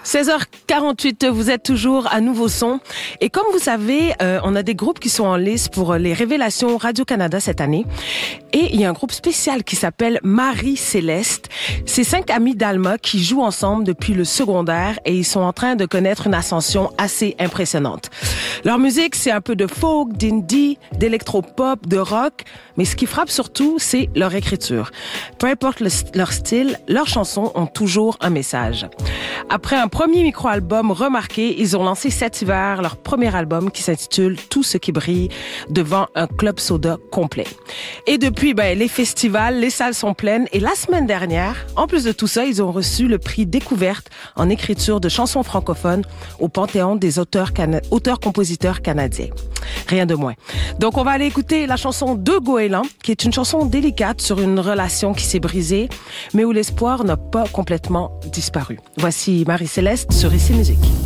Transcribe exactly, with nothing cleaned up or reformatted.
seize heures quarante-huit, vous êtes toujours à Nouveau Son. Et comme vous savez, euh, on a des groupes qui sont en lice pour les Révélations Radio-Canada cette année. Et il y a un groupe spécial qui s'appelle Marie-Céleste. C'est cinq amis d'Alma qui jouent ensemble depuis le secondaire et ils sont en train de connaître une ascension assez impressionnante. Leur musique, c'est un peu de folk, d'indie, d'électropop, de rock. Mais ce qui frappe surtout, c'est leur écriture. Peu importe le, leur style, leurs chansons ont toujours un message. Après un premier micro-album remarqué, ils ont lancé cet hiver leur premier album qui s'intitule Tout ce qui brille devant un club soda complet. Et depuis, ben, les festivals, les salles sont pleines. Et la semaine dernière, en plus de tout ça, ils ont reçu le prix Découverte en écriture de chansons francophones au Panthéon des auteurs, cana- auteurs-compositeurs canadiens. Rien de moins. Donc, on va aller écouter la chanson de Goéland, qui est une chanson délicate sur une relation qui s'est brisée, mais où l'espoir n'a pas complètement disparu. Voici Marie-Céleste sur Ici Musique.